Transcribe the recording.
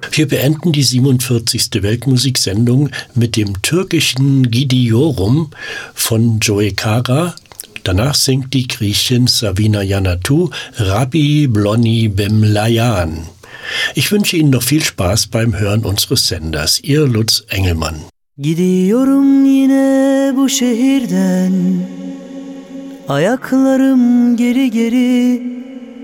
Wir beenden die 47. Weltmusiksendung mit dem türkischen Gidiyorum von Joe Kara. Danach singt die Griechin Savina Yanatou Rabbi Bloni Bemlayan. Ich wünsche Ihnen noch viel Spaß beim Hören unseres Senders. Ihr Lutz Engelmann. Gidiyorum yine bu şehirden, ayaklarım geri geri.